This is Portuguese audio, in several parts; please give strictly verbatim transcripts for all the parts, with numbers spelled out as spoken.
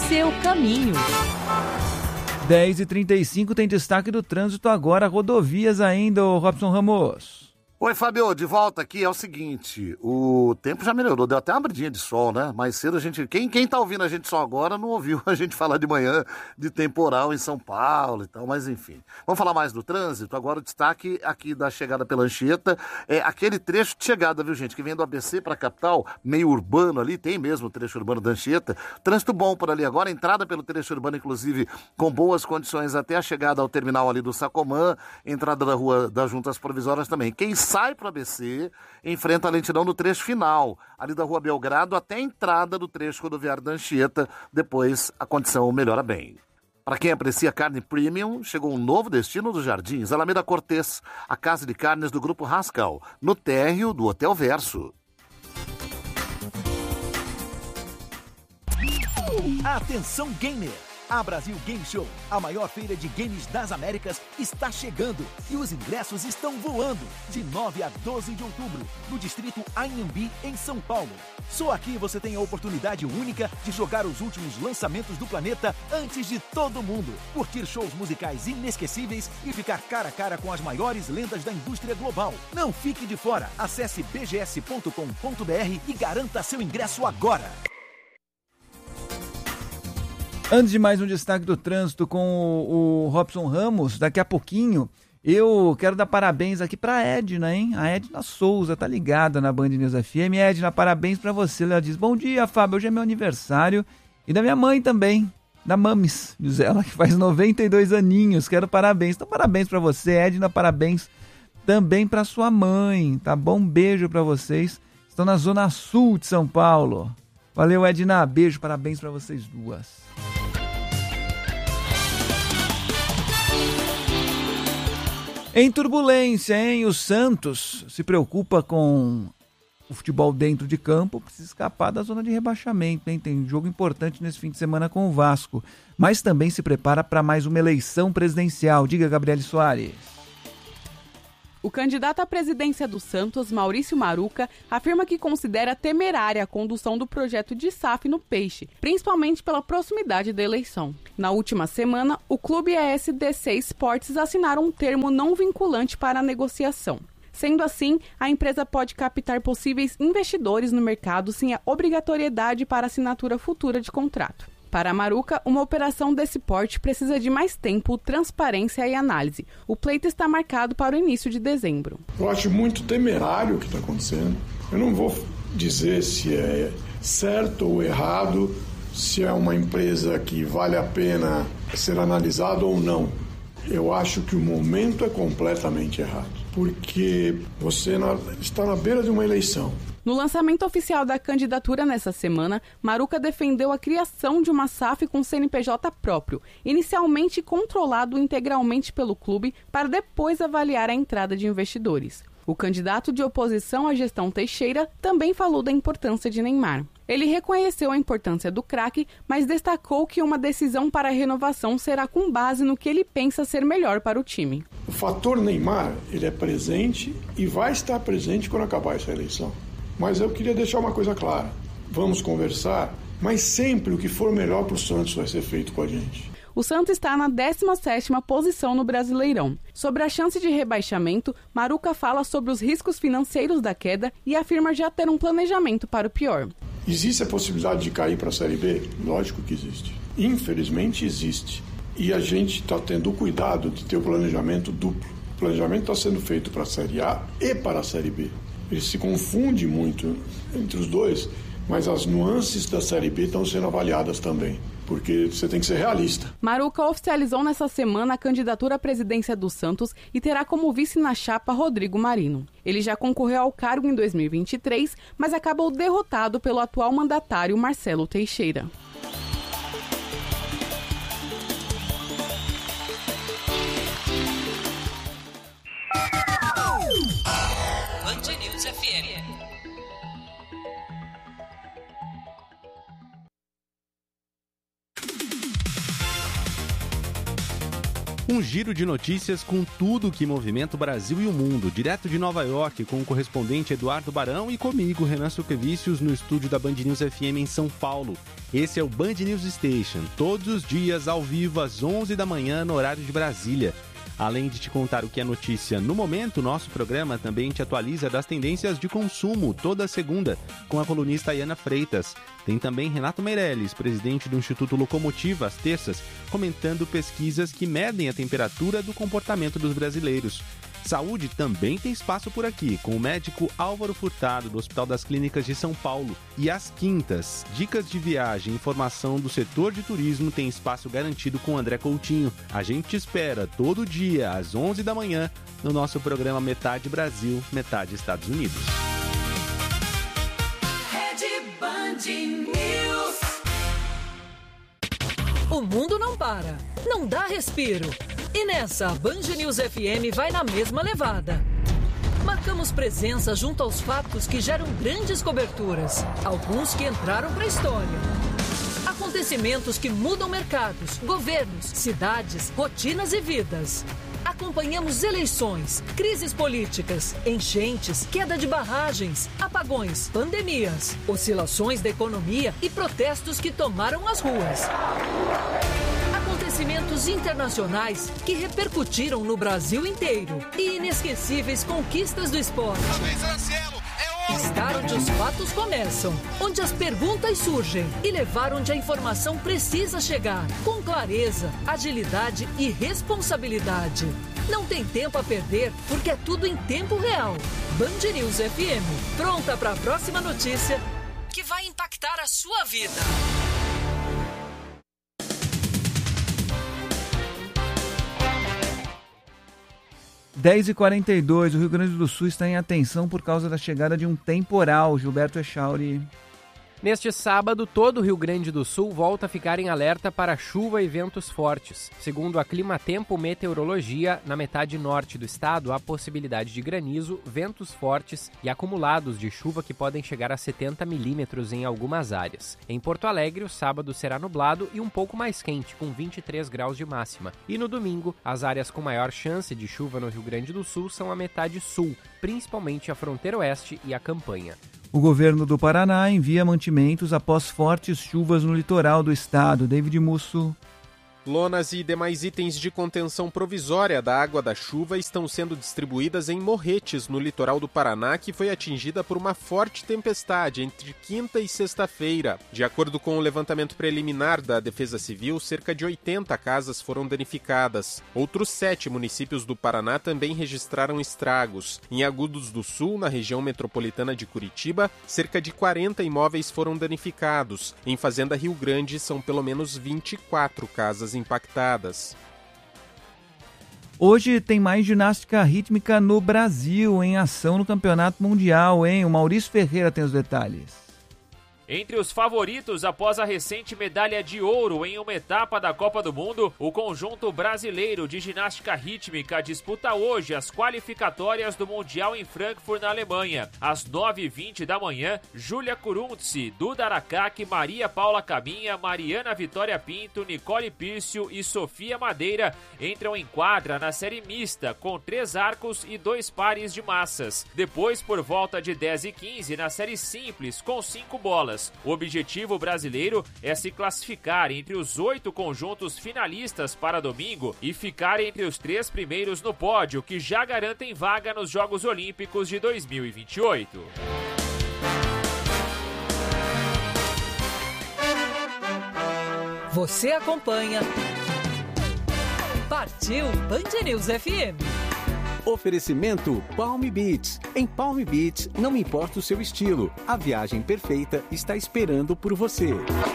seu caminho. dez e trinta e cinco tem destaque do trânsito agora, rodovias ainda, ô Robson Ramos. Oi, Fábio, de volta aqui. É o seguinte, o tempo já melhorou, deu até uma abridinha de sol, né? Mais cedo a gente... Quem, quem tá ouvindo a gente só agora não ouviu a gente falar de manhã de temporal em São Paulo e tal, mas enfim. Vamos falar mais do trânsito? Agora o destaque aqui da chegada pela Anchieta é aquele trecho de chegada, viu, gente? Que vem do A B C pra capital, meio urbano ali, tem mesmo o trecho urbano da Anchieta. Trânsito bom por ali agora, entrada pelo trecho urbano, inclusive, com boas condições até a chegada ao terminal ali do Sacomã, entrada da Rua das Juntas Provisórias também. Quem sai para o A B C, enfrenta a lentidão no trecho final, ali da Rua Belgrado até a entrada do trecho rodoviário da Anchieta, depois a condição melhora bem. Para quem aprecia carne premium, chegou um novo destino dos Jardins, Alameda Cortês, a casa de carnes do Grupo Rascal, no térreo do Hotel Verso. Atenção gamer! A Brasil Game Show, a maior feira de games das Américas, está chegando e os ingressos estão voando de nove a doze de outubro, no distrito Anhembi, em São Paulo. Só aqui você tem a oportunidade única de jogar os últimos lançamentos do planeta antes de todo mundo, curtir shows musicais inesquecíveis e ficar cara a cara com as maiores lendas da indústria global. Não fique de fora, acesse b g s ponto com ponto b r e garanta seu ingresso agora. Antes de mais um destaque do trânsito com o, o Robson Ramos, daqui a pouquinho eu quero dar parabéns aqui pra Edna, hein? A Edna Souza, tá ligada na Band News F M. Edna, parabéns pra você. Ela diz, bom dia, Fábio, hoje é meu aniversário e da minha mãe também, da Mames, diz ela, que faz noventa e dois aninhos. Quero parabéns. Então parabéns pra você, Edna, parabéns também pra sua mãe, tá bom? Um beijo pra vocês. Estão na Zona Sul de São Paulo. Valeu, Edna, beijo, parabéns pra vocês duas. Em turbulência, hein? O Santos se preocupa com o futebol dentro de campo, precisa escapar da zona de rebaixamento, hein? Tem jogo importante nesse fim de semana com o Vasco, mas também se prepara para mais uma eleição presidencial. Diga, Gabriele Soares. O candidato à presidência do Santos, Maurício Maruca, afirma que considera temerária a condução do projeto de S A F no Peixe, principalmente pela proximidade da eleição. Na última semana, o clube e a S D C Esportes assinaram um termo não vinculante para a negociação. Sendo assim, a empresa pode captar possíveis investidores no mercado sem a obrigatoriedade para assinatura futura de contrato. Para a Maruca, uma operação desse porte precisa de mais tempo, transparência e análise. O pleito está marcado para o início de dezembro. Eu acho muito temerário o que está acontecendo. Eu não vou dizer se é certo ou errado, se é uma empresa que vale a pena ser analisada ou não. Eu acho que o momento é completamente errado, porque você está na beira de uma eleição. No lançamento oficial da candidatura nessa semana, Maruca defendeu a criação de uma S A F com C N P J próprio, inicialmente controlado integralmente pelo clube, para depois avaliar a entrada de investidores. O candidato de oposição à gestão Teixeira também falou da importância de Neymar. Ele reconheceu a importância do craque, mas destacou que uma decisão para a renovação será com base no que ele pensa ser melhor para o time. O fator Neymar, ele é presente e vai estar presente quando acabar essa eleição. Mas eu queria deixar uma coisa clara. Vamos conversar, mas sempre o que for melhor para o Santos vai ser feito com a gente. O Santos está na décima sétima posição no Brasileirão. Sobre a chance de rebaixamento, Maruca fala sobre os riscos financeiros da queda e afirma já ter um planejamento para o pior. Existe a possibilidade de cair para a Série B? Lógico que existe. Infelizmente existe. E a gente está tendo o cuidado de ter o planejamento duplo. O planejamento está sendo feito para a Série A e para a Série B. Ele se confunde muito entre os dois, mas as nuances da Série B estão sendo avaliadas também, porque você tem que ser realista. Maruca oficializou nessa semana a candidatura à presidência do Santos e terá como vice na chapa Rodrigo Marino. Ele já concorreu ao cargo em dois mil e vinte e três, mas acabou derrotado pelo atual mandatário Marcelo Teixeira. Band News F M. Um giro de notícias com tudo que movimenta o Brasil e o mundo, direto de Nova York, com o correspondente Eduardo Barão e comigo, Renan Suquevicius, no estúdio da Band News F M em São Paulo. Esse é o Band News Station, todos os dias ao vivo às onze da manhã no horário de Brasília. Além de te contar o que é notícia no momento, nosso programa também te atualiza das tendências de consumo toda segunda, com a colunista Iana Freitas. Tem também Renato Meirelles, presidente do Instituto Locomotiva, às terças, comentando pesquisas que medem a temperatura do comportamento dos brasileiros. Saúde também tem espaço por aqui, com o médico Álvaro Furtado, do Hospital das Clínicas de São Paulo. E às quintas, dicas de viagem e informação do setor de turismo tem espaço garantido com André Coutinho. A gente te espera todo dia, às onze da manhã, no nosso programa Metade Brasil, Metade Estados Unidos. Rede Band News. O mundo não para, não dá respiro. E nessa, a Band News F M vai na mesma levada. Marcamos presença junto aos fatos que geram grandes coberturas, alguns que entraram para a história. Acontecimentos que mudam mercados, governos, cidades, rotinas e vidas. Acompanhamos eleições, crises políticas, enchentes, queda de barragens, apagões, pandemias, oscilações da economia e protestos que tomaram as ruas. Acontecimentos internacionais que repercutiram no Brasil inteiro e inesquecíveis conquistas do esporte. Estar onde os fatos começam, onde as perguntas surgem e levar onde a informação precisa chegar, com clareza, agilidade e responsabilidade. Não tem tempo a perder, porque é tudo em tempo real. Band News F M, pronta para a próxima notícia que vai impactar a sua vida. dez e quarenta e dois, o Rio Grande do Sul está em atenção por causa da chegada de um temporal. Gilberto Echauri. Neste sábado, todo o Rio Grande do Sul volta a ficar em alerta para chuva e ventos fortes. Segundo a Climatempo Meteorologia, na metade norte do estado há possibilidade de granizo, ventos fortes e acumulados de chuva que podem chegar a setenta milímetros em algumas áreas. Em Porto Alegre, o sábado será nublado e um pouco mais quente, com vinte e três graus de máxima. E no domingo, as áreas com maior chance de chuva no Rio Grande do Sul são a metade sul, principalmente a fronteira oeste e a campanha. O governo do Paraná envia mantimentos após fortes chuvas no litoral do estado. David Musso. Lonas e demais itens de contenção provisória da água da chuva estão sendo distribuídas em Morretes, no litoral do Paraná, que foi atingida por uma forte tempestade entre quinta e sexta-feira. De acordo com o levantamento preliminar da Defesa Civil, cerca de oitenta casas foram danificadas. Outros sete municípios do Paraná também registraram estragos. Em Agudos do Sul, na região metropolitana de Curitiba, cerca de quarenta imóveis foram danificados. Em Fazenda Rio Grande, são pelo menos vinte e quatro casas impactadas. Hoje tem mais ginástica rítmica no Brasil em ação no Campeonato Mundial, hein? O Maurício Ferreira tem os detalhes. Entre os favoritos após a recente medalha de ouro em uma etapa da Copa do Mundo, o conjunto brasileiro de ginástica rítmica disputa hoje as qualificatórias do Mundial em Frankfurt, na Alemanha. Às nove e vinte da manhã, Júlia Kurunzi, Duda Aracaki, Maria Paula Cabinha, Mariana Vitória Pinto, Nicole Pírcio e Sofia Madeira entram em quadra na série mista, com três arcos e dois pares de massas. Depois, por volta de dez e quinze, na série simples, com cinco bolas. O objetivo brasileiro é se classificar entre os oito conjuntos finalistas para domingo e ficar entre os três primeiros no pódio, que já garantem vaga nos Jogos Olímpicos de dois mil e vinte e oito. Você acompanha Partiu Band News F M. Oferecimento Palm Beach. Em Palm Beach, não importa o seu estilo, a viagem perfeita está esperando por você.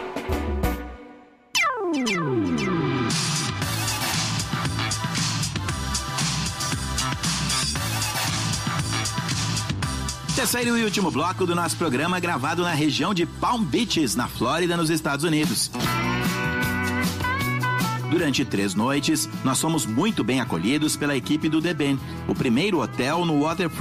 Terceiro e último bloco do nosso programa, gravado na região de Palm Beaches, na Flórida, nos Estados Unidos. Durante três noites, nós fomos muito bem acolhidos pela equipe do The Ben, o primeiro hotel no Waterfront,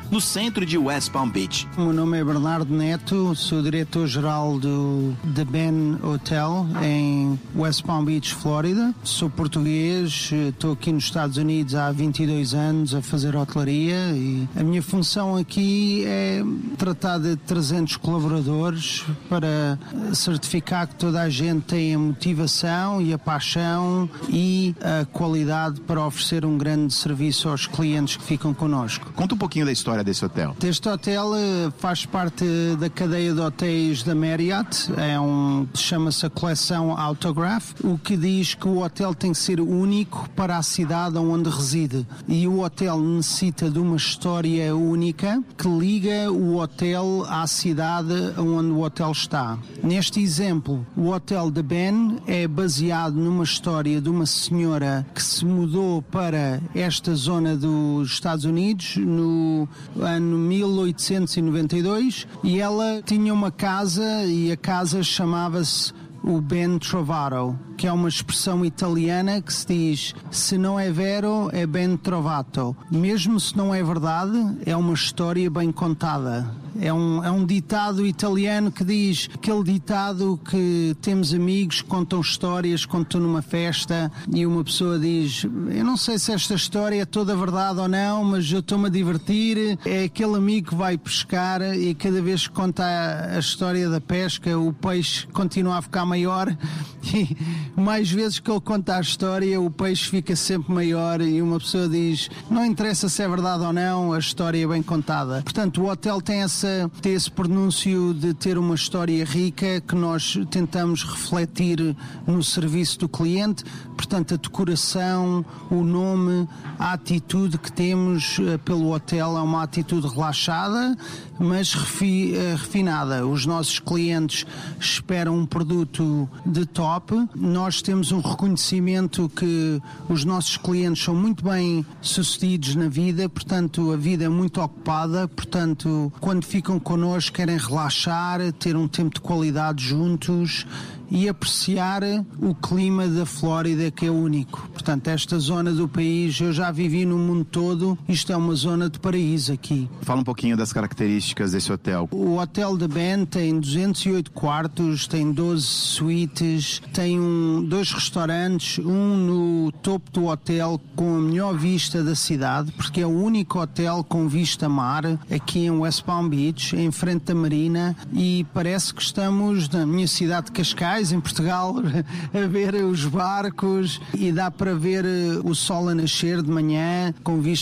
no centro de West Palm Beach. O meu nome é Bernardo Neto, sou diretor-geral do The Ben Hotel em West Palm Beach, Flórida. Sou português, estou aqui nos Estados Unidos há vinte e dois anos a fazer hotelaria e a minha função aqui é tratar de trezentos colaboradores para certificar que toda a gente tem a motivação e a paixão e a qualidade para oferecer um grande serviço aos clientes que ficam connosco. Conta um pouquinho da história desse hotel. Este hotel faz parte da cadeia de hotéis da Marriott, é um, chama-se a coleção Autograph, o que diz que o hotel tem que ser único para a cidade onde reside. E o hotel necessita de uma história única que liga o hotel à cidade onde o hotel está. Neste exemplo, o Hotel The Ben é baseado numa história de uma senhora que se mudou para esta zona dos Estados Unidos no ano mil oitocentos e noventa e dois e ela tinha uma casa e a casa chamava-se o Ben Trovato, que é uma expressão italiana que se diz: se não é vero, é ben trovato. Mesmo se não é verdade, é uma história bem contada. É um, é um ditado italiano que diz, aquele ditado que temos amigos que contam histórias quando estão numa festa e uma pessoa diz: eu não sei se esta história é toda verdade ou não, mas eu estou-me a divertir. É aquele amigo que vai pescar e cada vez que conta a, a história da pesca, o peixe continua a ficar maior e mais vezes que ele conta a história, o peixe fica sempre maior e uma pessoa diz: não interessa se é verdade ou não, a história é bem contada. Portanto, o hotel tem essa tem esse pronúncio de ter uma história rica que nós tentamos refletir no serviço do cliente. Portanto, a decoração, o nome, a atitude que temos pelo hotel é uma atitude relaxada, mas refi, refinada. Os nossos clientes esperam um produto de top. Nós temos um reconhecimento que os nossos clientes são muito bem sucedidos na vida, portanto, a vida é muito ocupada, portanto, quando ficam connosco querem relaxar, ter um tempo de qualidade juntos e apreciar o clima da Flórida, que é único. Portanto, esta zona do país, eu já vivi no mundo todo, isto é uma zona de paraíso aqui. Fala um pouquinho das características desse hotel. O Hotel The Ben tem duzentos e oito quartos, tem doze suítes, tem um, dois restaurantes, um no topo do hotel com a melhor vista da cidade, porque é o único hotel com vista mar aqui em West Palm Beach, em frente da marina, e parece que estamos na minha cidade de Cascais, em Portugal, a ver os barcos e dá para ver o sol a nascer de manhã com vista